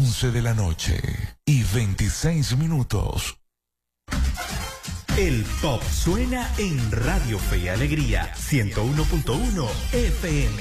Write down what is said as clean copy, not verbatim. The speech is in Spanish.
11 de la noche y 26 minutos. El pop suena en Radio Fe y Alegría 101.1 FM.